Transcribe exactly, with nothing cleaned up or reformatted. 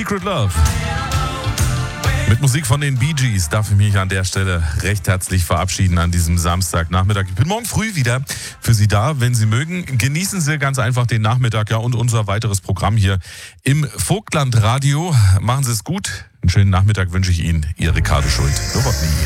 Secret Love. Mit Musik von den Bee Gees darf ich mich an der Stelle recht herzlich verabschieden an diesem Samstagnachmittag. Ich bin morgen früh wieder für Sie da, wenn Sie mögen. Genießen Sie ganz einfach den Nachmittag, ja, und unser weiteres Programm hier im Vogtland Radio. Machen Sie es gut. Einen schönen Nachmittag wünsche ich Ihnen. Ihr Ricardo Schuld. Novotny.